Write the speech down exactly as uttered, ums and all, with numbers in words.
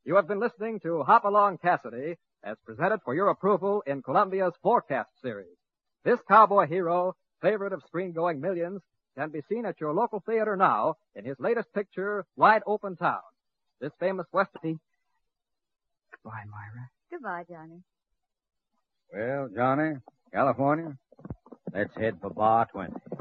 You have been listening to Hop Along Cassidy, as presented for your approval in Columbia's Forecast series. This cowboy hero, favorite of screen-going millions, can be seen at your local theater now in his latest picture, Wide Open Town. This famous Western... Goodbye, Myra. Goodbye, Johnny. Well, Johnny, California, let's head for Bar twenty.